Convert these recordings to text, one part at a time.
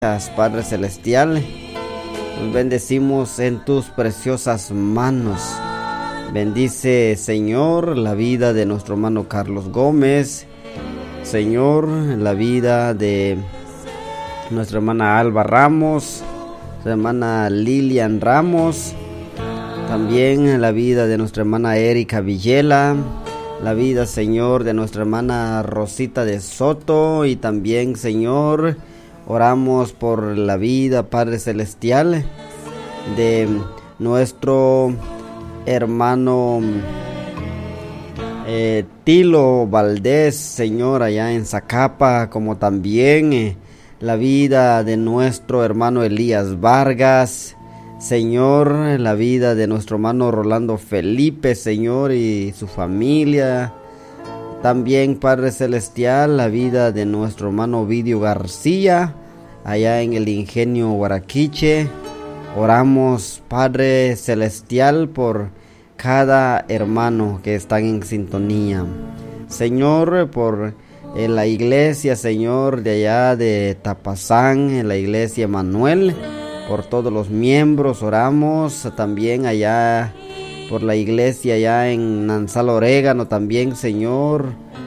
Padre Celestial, nos bendecimos en tus preciosas manos. Bendice, Señor, la vida de nuestro hermano Carlos Gómez. Señor, la vida de nuestra hermana Alba Ramos, nuestra hermana Lilian Ramos. También la vida de nuestra hermana Erika Villela. La vida, Señor, de nuestra hermana Rosita de Soto. Y también, Señor, oramos por la vida, Padre Celestial, de nuestro hermano Tilo Valdés, Señor, allá en Zacapa, como también la vida de nuestro hermano Elías Vargas, Señor, la vida de nuestro hermano Rolando Felipe, Señor, y su familia. También, Padre Celestial, la vida de nuestro hermano Ovidio García, allá en el Ingenio Guaraquiche. Oramos, Padre Celestial, por cada hermano que están en sintonía. Señor, por la iglesia, Señor, de allá de Tapazán, en la iglesia Manuel, por todos los miembros. Oramos también allá por la iglesia allá en Nansal Orégano también, Señor.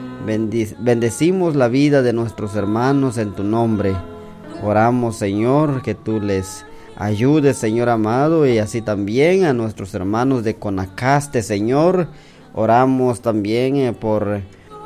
Bendecimos la vida de nuestros hermanos en tu nombre. Oramos, Señor, que tú les ayudes, Señor amado, y así también a nuestros hermanos de Conacaste, Señor. Oramos también por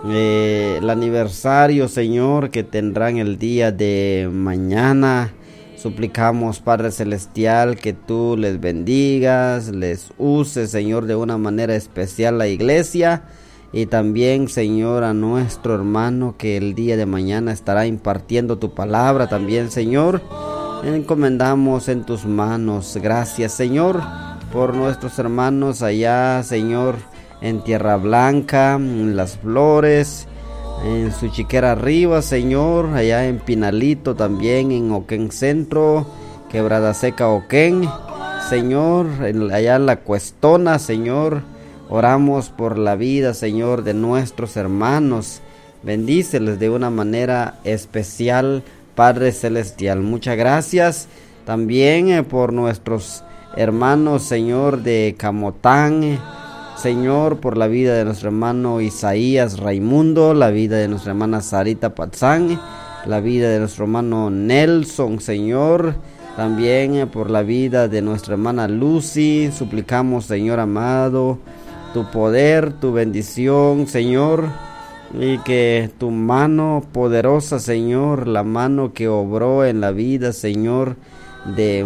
el aniversario, Señor, que tendrán el día de mañana. Suplicamos, Padre Celestial, que tú les bendigas, les uses, Señor, de una manera especial la iglesia. Y también, Señor, a nuestro hermano que el día de mañana estará impartiendo tu palabra también, Señor. Encomendamos en tus manos. Gracias, Señor, por nuestros hermanos allá, Señor, en Tierra Blanca, en Las Flores, en Suchiquera arriba, Señor, allá en Pinalito también, en Oquén Centro, Quebrada Seca Oquén, Señor, allá en La Cuestona, Señor. Oramos por la vida, Señor, de nuestros hermanos. Bendíceles de una manera especial, Padre Celestial. Muchas gracias también por nuestros hermanos, Señor, de Camotán. Señor, por la vida de nuestro hermano Isaías Raimundo, la vida de nuestra hermana Sarita Patzán, la vida de nuestro hermano Nelson, Señor. También por la vida de nuestra hermana Lucy. Suplicamos, Señor amado, tu poder, tu bendición, Señor, y que tu mano poderosa, Señor, la mano que obró en la vida, Señor, de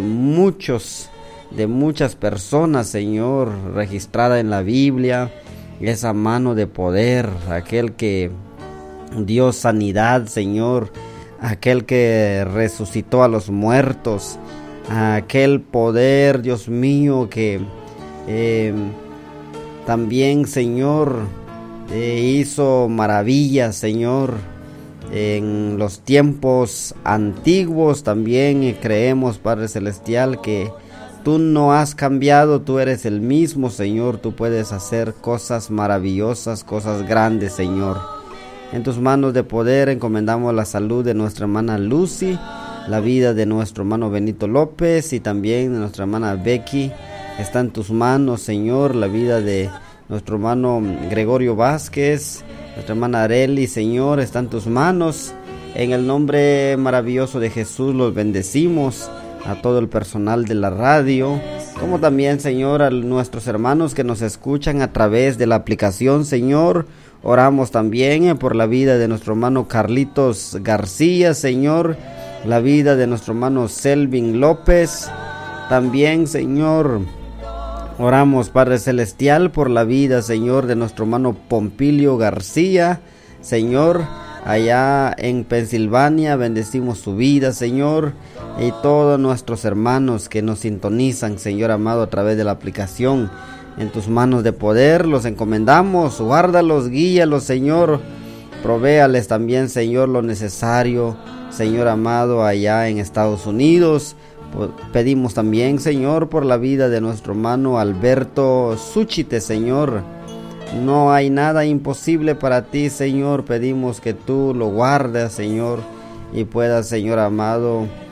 muchas personas, Señor, registrada en la Biblia, esa mano de poder, aquel que dio sanidad, Señor, aquel que resucitó a los muertos, aquel poder, Dios mío, que también, Señor, hizo maravillas, Señor, en los tiempos antiguos. También creemos, Padre Celestial, que tú no has cambiado, tú eres el mismo, Señor. Tú puedes hacer cosas maravillosas, cosas grandes, Señor. En tus manos de poder encomendamos la salud de nuestra hermana Lucy, la vida de nuestro hermano Benito López y también de nuestra hermana Becky. Está en tus manos, Señor, la vida de nuestro hermano Gregorio Vázquez, nuestra hermana Areli, Señor, está en tus manos. En el nombre maravilloso de Jesús los bendecimos, a todo el personal de la radio, como también, Señor, a nuestros hermanos que nos escuchan a través de la aplicación, Señor. Oramos también por la vida de nuestro hermano Carlitos García, Señor, la vida de nuestro hermano Selvin López. También, Señor, oramos, Padre Celestial, por la vida, Señor, de nuestro hermano Pompilio García, Señor, allá en Pensilvania. Bendecimos su vida, Señor, y todos nuestros hermanos que nos sintonizan, Señor amado, a través de la aplicación. En tus manos de poder los encomendamos, guárdalos, guíalos, Señor, provéales también, Señor, lo necesario, Señor amado, allá en Estados Unidos. Pedimos también, Señor, por la vida de nuestro hermano Alberto Súchite, Señor. No hay nada imposible para ti, Señor. Pedimos que tú lo guardes, Señor, y puedas, Señor amado,